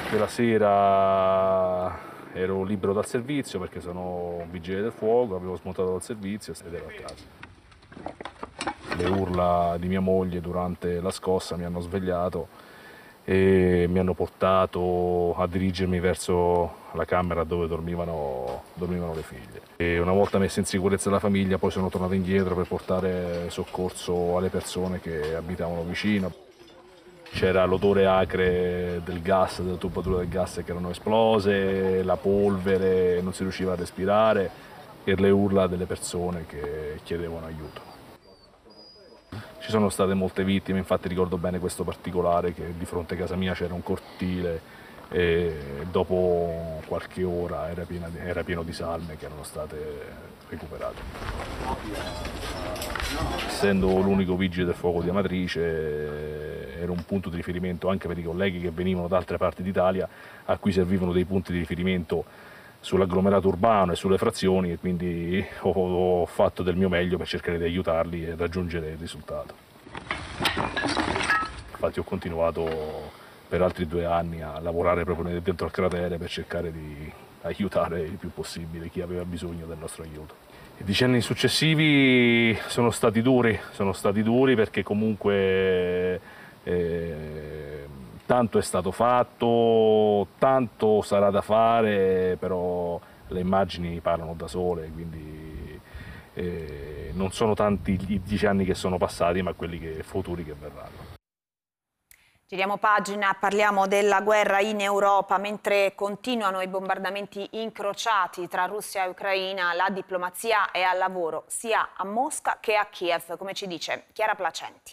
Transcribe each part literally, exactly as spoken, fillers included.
Quella sera ero libero dal servizio perché sono un vigile del fuoco, avevo smontato dal servizio ed ero a casa. Le urla di mia moglie durante la scossa mi hanno svegliato e mi hanno portato a dirigermi verso la camera dove dormivano, dormivano le figlie. E una volta messa in sicurezza la famiglia, poi sono tornato indietro per portare soccorso alle persone che abitavano vicino. C'era l'odore acre del gas, delle tubature del gas che erano esplose, la polvere, non si riusciva a respirare e le urla delle persone che chiedevano aiuto. Ci sono state molte vittime, infatti ricordo bene questo particolare che di fronte a casa mia c'era un cortile e dopo qualche ora era, piena di, era pieno di salme che erano state recuperate. Essendo l'unico vigile del fuoco di Amatrice era un punto di riferimento anche per i colleghi che venivano da altre parti d'Italia a cui servivano dei punti di riferimento sull'agglomerato urbano e sulle frazioni e quindi ho, ho fatto del mio meglio per cercare di aiutarli e raggiungere il risultato. Infatti ho continuato per altri due anni a lavorare proprio dentro al cratere per cercare di aiutare il più possibile chi aveva bisogno del nostro aiuto. I decenni successivi sono stati duri, sono stati duri perché comunque eh, tanto è stato fatto, tanto sarà da fare, però le immagini parlano da sole, quindi eh, non sono tanti i dieci anni che sono passati, ma quelli che, futuri che verranno. Giriamo pagina, parliamo della guerra in Europa. Mentre continuano i bombardamenti incrociati tra Russia e Ucraina, la diplomazia è al lavoro sia a Mosca che a Kiev, come ci dice Chiara Placenti.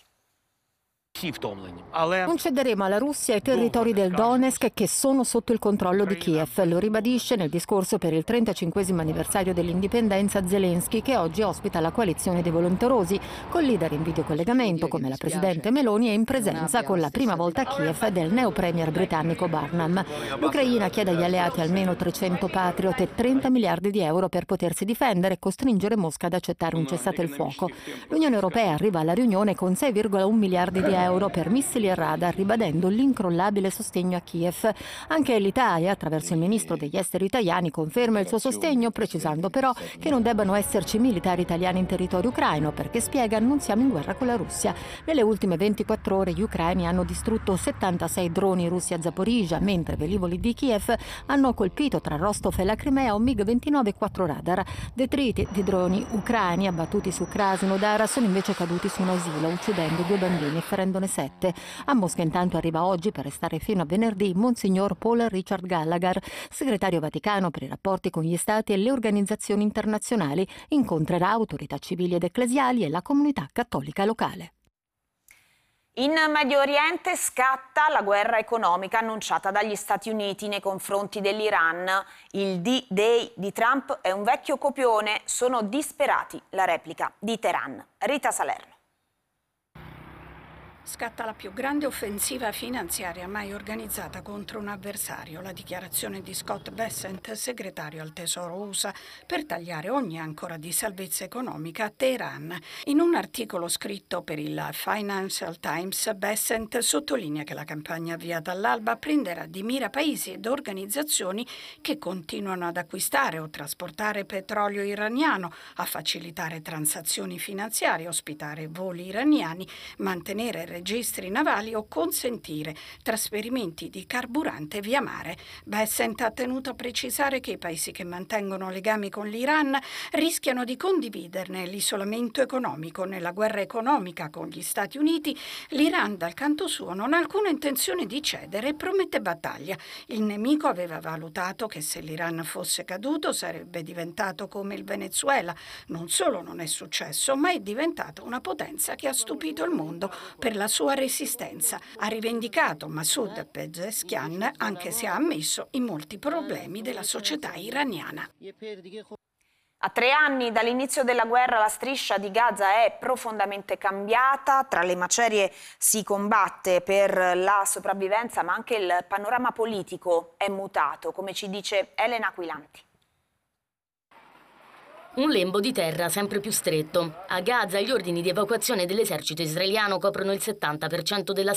Non cederemo alla Russia i territori del Donetsk che sono sotto il controllo di Kiev, lo ribadisce nel discorso per il trentacinquesimo anniversario dell'indipendenza Zelensky, che oggi ospita la coalizione dei volenterosi, col leader in videocollegamento come la presidente Meloni e in presenza con la prima volta a Kiev del neo premier britannico Barnum. L'Ucraina chiede agli alleati almeno trecento Patriot e trenta miliardi di euro per potersi difendere e costringere Mosca ad accettare un cessate il fuoco. L'Unione Europea arriva alla riunione con sei virgola uno miliardi di euro euro per missili e radar, ribadendo l'incrollabile sostegno a Kiev. Anche l'Italia, attraverso il ministro degli esteri italiani, conferma il suo sostegno, precisando però che non debbano esserci militari italiani in territorio ucraino, perché, spiega, non siamo in guerra con la Russia. Nelle ultime ventiquattro ore gli ucraini hanno distrutto settantasei droni russi a Zaporizhzhia, mentre velivoli di Kiev hanno colpito tra Rostov e la Crimea un MiG ventinove e quattro radar. Detriti di droni ucraini abbattuti su Krasnodar sono invece caduti su un asilo, uccidendo due bambini e ferendo sette. A Mosca intanto arriva oggi, per restare fino a venerdì, Monsignor Paul Richard Gallagher, segretario Vaticano per i rapporti con gli stati e le organizzazioni internazionali. Incontrerà autorità civili ed ecclesiali e la comunità cattolica locale. In Medio Oriente scatta la guerra economica annunciata dagli Stati Uniti nei confronti dell'Iran. Il D-Day di Trump è un vecchio copione, sono disperati, la replica di Teheran. Rita Salerno. Scatta la più grande offensiva finanziaria mai organizzata contro un avversario, la dichiarazione di Scott Bessent, segretario al Tesoro U S A, per tagliare ogni ancora di salvezza economica a Teheran. In un articolo scritto per il Financial Times, Bessent sottolinea che la campagna avviata all'alba prenderà di mira paesi ed organizzazioni che continuano ad acquistare o trasportare petrolio iraniano, a facilitare transazioni finanziarie, ospitare voli iraniani, mantenere registri navali o consentire trasferimenti di carburante via mare. Bessent ha tenuto a precisare che i paesi che mantengono legami con l'Iran rischiano di condividerne l'isolamento economico. Nella guerra economica con gli Stati Uniti, l'Iran dal canto suo non ha alcuna intenzione di cedere e promette battaglia. Il nemico aveva valutato che se l'Iran fosse caduto sarebbe diventato come il Venezuela. Non solo non è successo, ma è diventato una potenza che ha stupito il mondo per la sua resistenza. Ha rivendicato Masoud Pezeshkian, anche se ha ammesso i molti problemi della società iraniana. A tre anni dall'inizio della guerra la striscia di Gaza è profondamente cambiata, tra le macerie si combatte per la sopravvivenza, ma anche il panorama politico è mutato, come ci dice Elena Aquilanti. Un lembo di terra sempre più stretto. A Gaza gli ordini di evacuazione dell'esercito israeliano coprono il settanta per cento della